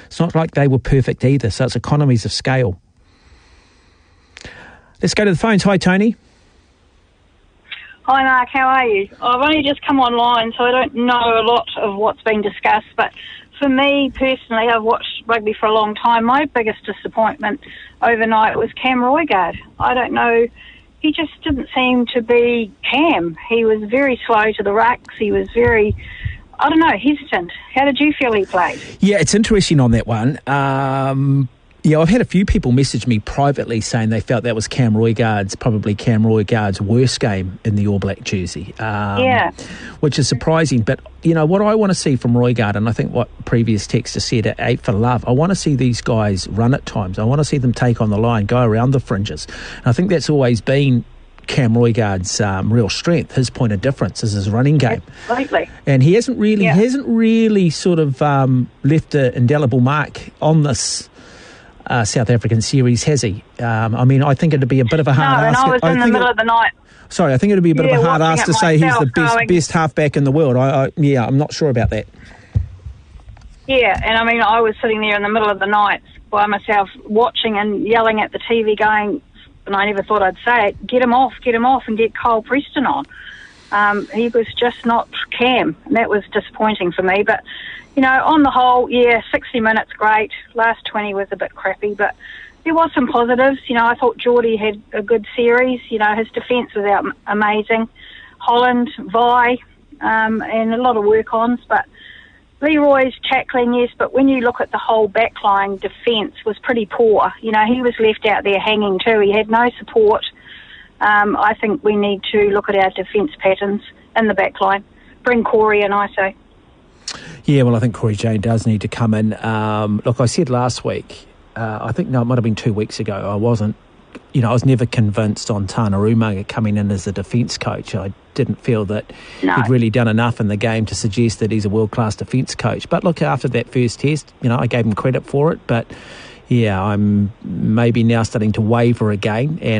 It's not like they were perfect either, so it's economies of scale. Let's go to the phones. Hi, Tony. Hi, Mark. How are you? I've only just come online, so I don't know a lot of what's been discussed. But for me personally, I've watched rugby for a long time. My biggest disappointment overnight was Cam Roigard. I don't know. He just didn't seem to be Cam. He was very slow to the rucks. He was very, I don't know, hesitant. How did you feel he played? Yeah, it's interesting on that one. I've had a few people message me privately saying they felt that was probably Cam Roigard's worst game in the All Black jersey. Which is surprising. But, what I want to see from Roigard, and I think what previous texter said at 8 for Love, I want to see these guys run at times. I want to see them take on the line, go around the fringes. And I think that's always been Cam Roigard's real strength. His point of difference is his running game. Absolutely. And he hasn't really sort of left an indelible mark on this South African series, has he? I think it'd be a bit of a hard ask. No, and I was in the middle of the night. Sorry, I think it'd be a bit of a hard ask to say he's the best halfback in the world. I'm not sure about that. Yeah, and I was sitting there in the middle of the night by myself watching and yelling at the TV going, and I never thought I'd say it, get him off and get Kyle Preston on. He was just not Cam, and that was disappointing for me. But, on the whole, 60 minutes, great. Last 20 was a bit crappy, but there was some positives. I thought Geordie had a good series. His defence was amazing. Holland, Vi, and a lot of work-ons. But Leroy's tackling, yes, but when you look at the whole backline defence was pretty poor. He was left out there hanging too. He had no support. I think we need to look at our defence patterns in the backline. Bring Corey in, I say. Yeah, well, I think Corey Jane does need to come in. Look, I said last week, it might have been 2 weeks ago, I was never convinced on Tana Umaga coming in as a defence coach. I didn't feel that he'd really done enough in the game to suggest that he's a world-class defence coach. But look, after that first test, I gave him credit for it. But, yeah, I'm maybe now starting to waver again. And